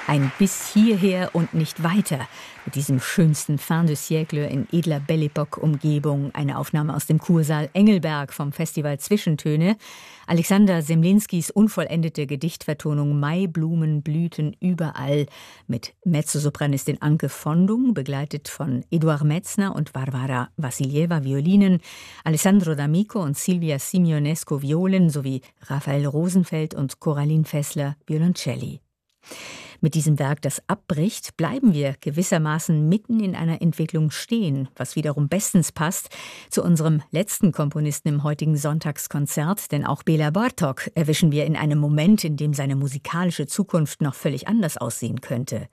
Ein bis hierher und nicht weiter. Mit diesem schönsten Fin de siècle in edler Belle Époque-Umgebung. Eine Aufnahme aus dem Kursaal Engelberg vom Festival Zwischentöne. Alexander Semlinskis unvollendete Gedichtvertonung Maiblumen blühten überall mit Mezzosopranistin Anke Fondung, begleitet von Eduard Metzner und Varvara Vassiljeva Violinen, Alessandro D'Amico und Silvia Simionesco Violen sowie Raphael Rosenfeld und Coraline Fessler Violoncelli. Mit diesem Werk, das abbricht, bleiben wir gewissermaßen mitten in einer Entwicklung stehen, was wiederum bestens passt zu unserem letzten Komponisten im heutigen Sonntagskonzert, denn auch Béla Bartók erwischen wir in einem Moment, in dem seine musikalische Zukunft noch völlig anders aussehen könnte.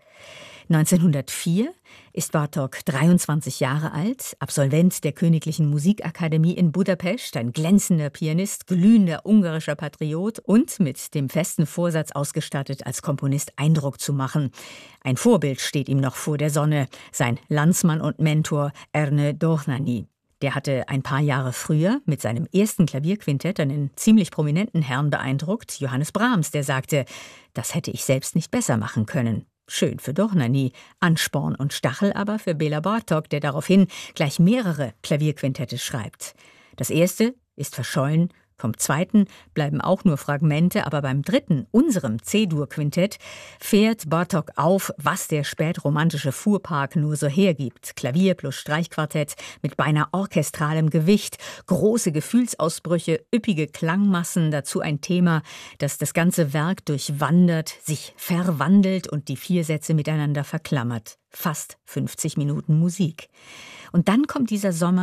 1904 ist Bartók 23 Jahre alt, Absolvent der Königlichen Musikakademie in Budapest, ein glänzender Pianist, glühender ungarischer Patriot und mit dem festen Vorsatz ausgestattet, als Komponist Eindruck zu machen. Ein Vorbild steht ihm noch vor der Sonne, sein Landsmann und Mentor Erne Dohnányi. Der hatte ein paar Jahre früher mit seinem ersten Klavierquintett einen ziemlich prominenten Herrn beeindruckt, Johannes Brahms, der sagte, das hätte ich selbst nicht besser machen können. Schön für Dohnányi, Ansporn und Stachel aber für Béla Bartók, der daraufhin gleich mehrere Klavierquintette schreibt. Das erste ist verschollen, vom zweiten bleiben auch nur Fragmente, aber beim dritten, unserem C-Dur-Quintett, fährt Bartók auf, was der spätromantische Fuhrpark nur so hergibt. Klavier plus Streichquartett mit beinahe orchestralem Gewicht, große Gefühlsausbrüche, üppige Klangmassen, dazu ein Thema, das das ganze Werk durchwandert, sich verwandelt und die vier Sätze miteinander verklammert. Fast 50 Minuten Musik. Und dann kommt dieser Sommer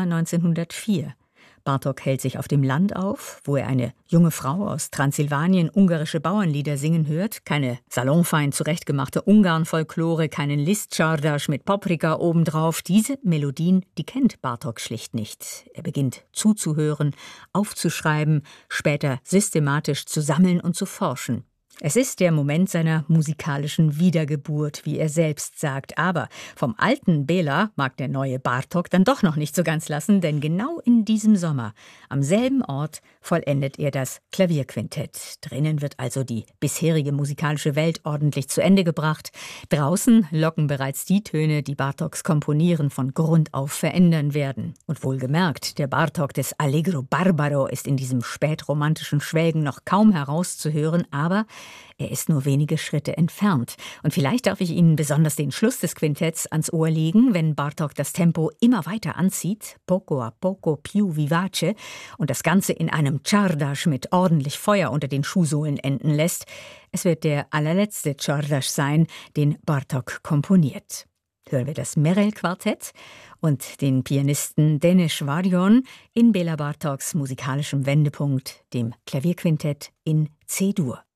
1904. Bartók hält sich auf dem Land auf, wo er eine junge Frau aus Transsilvanien ungarische Bauernlieder singen hört. Keine salonfein zurechtgemachte Ungarn-Folklore, keinen Liszt-Csardas mit Paprika obendrauf. Diese Melodien, die kennt Bartók schlicht nicht. Er beginnt zuzuhören, aufzuschreiben, später systematisch zu sammeln und zu forschen. Es ist der Moment seiner musikalischen Wiedergeburt, wie er selbst sagt. Aber vom alten Béla mag der neue Bartók dann doch noch nicht so ganz lassen, denn genau in diesem Sommer, am selben Ort, vollendet er das Klavierquintett. Drinnen wird also die bisherige musikalische Welt ordentlich zu Ende gebracht. Draußen locken bereits die Töne, die Bartóks Komponieren von Grund auf verändern werden. Und wohlgemerkt, der Bartók des Allegro Barbaro ist in diesem spätromantischen Schwelgen noch kaum herauszuhören, aber er ist nur wenige Schritte entfernt. Und vielleicht darf ich Ihnen besonders den Schluss des Quintetts ans Ohr legen, wenn Bartók das Tempo immer weiter anzieht, poco a poco più vivace, und das Ganze in einem Csardas mit ordentlich Feuer unter den Schuhsohlen enden lässt. Es wird der allerletzte Csardas sein, den Bartók komponiert. Hören wir das Merel-Quartett und den Pianisten Dénes Varion in Béla Bartóks musikalischem Wendepunkt, dem Klavierquintett in C-Dur.